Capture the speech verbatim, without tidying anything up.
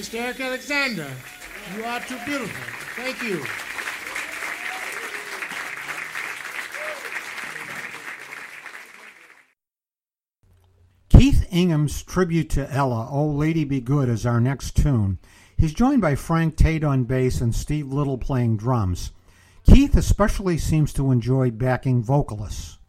Mister Eric Alexander, you are too beautiful. Thank you. Keith Ingham's tribute to Ella, Oh Lady Be Good, is our next tune. He's joined by Frank Tate on bass and Steve Little playing drums. Keith especially seems to enjoy backing vocalists.